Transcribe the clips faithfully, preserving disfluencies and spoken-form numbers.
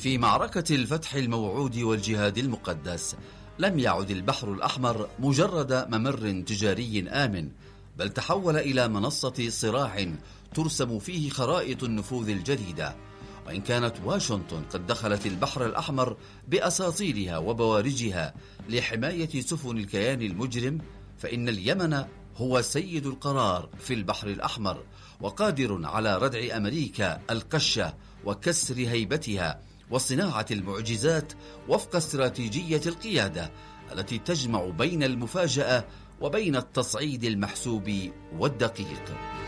في معركة الفتح الموعود والجهاد المقدس لم يعد البحر الأحمر مجرد ممر تجاري آمن، بل تحول إلى منصة صراع ترسم فيه خرائط النفوذ الجديدة. وإن كانت واشنطن قد دخلت البحر الأحمر بأساطيلها وبوارجها لحماية سفن الكيان المجرم، فإن اليمن هو سيد القرار في البحر الأحمر، وقادر على ردع أمريكا القشة وكسر هيبتها وصناعة المعجزات وفق استراتيجية القيادة التي تجمع بين المفاجأة وبين التصعيد المحسوب والدقيق.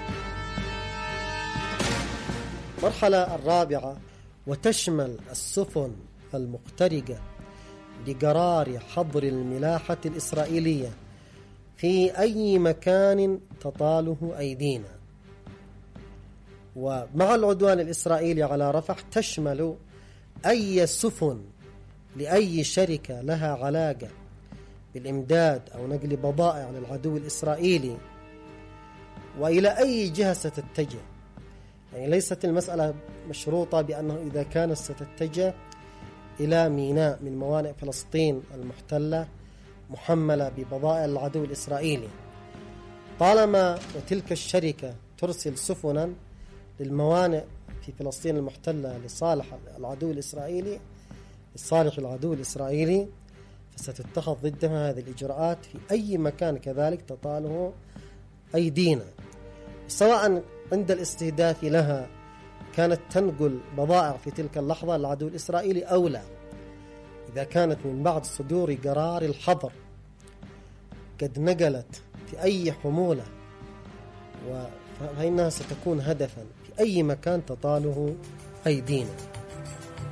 المرحلة الرابعة وتشمل السفن المخترقة بقرار حظر الملاحة الإسرائيلية في أي مكان تطاله أيدينا. ومع العدوان الإسرائيلي على رفح تشمل أي سفن لأي شركة لها علاقة بالإمداد أو نقل بضائع للعدو الإسرائيلي وإلى أي جهة ستتجه. يعني ليست المسألة مشروطة بأنه إذا كانت ستتجه إلى ميناء من موانئ فلسطين المحتلة محملة ببضائع العدو الإسرائيلي، طالما وتلك الشركة ترسل سفنا للموانئ في فلسطين المحتلة لصالح العدو الإسرائيلي لصالح العدو الإسرائيلي فستتخذ ضدها هذه الإجراءات في أي مكان كذلك تطاله أيدينا، سواء عند الاستهداف لها كانت تنقل بضائع في تلك اللحظة للعدو الإسرائيلي أو لا. إذا كانت من بعد صدور قرار الحظر قد نقلت في أي حمولة فإنها ستكون هدفا في أي مكان تطاله أيدينا.